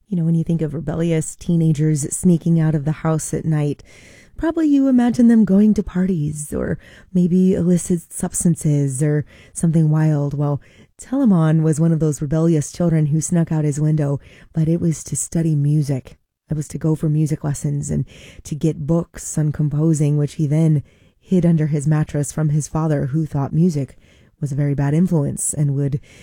When you think of rebellious teenagers sneaking out of the house at night, probably you imagine them going to parties or maybe illicit substances or something wild. Well, Telemon was one of those rebellious children who snuck out his window, but it was to study music. It was to go for music lessons and to get books on composing, which he then hid under his mattress from his father, who thought music was a very bad influence and would